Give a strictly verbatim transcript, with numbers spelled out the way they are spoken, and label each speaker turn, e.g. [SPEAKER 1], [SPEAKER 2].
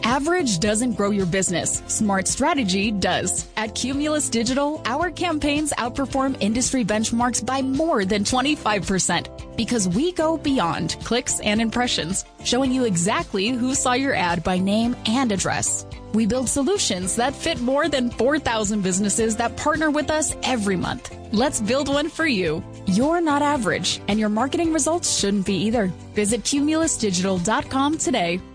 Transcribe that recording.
[SPEAKER 1] Average doesn't grow your business. Smart strategy does. At Cumulus Digital, our campaigns outperform industry benchmarks by more than twenty-five percent because we go beyond clicks and impressions, showing you exactly who saw your ad by name and address. We build solutions that fit more than four thousand businesses that partner with us every month. Let's build one for you. You're not average, and your marketing results shouldn't be either. Visit cumulus digital dot com today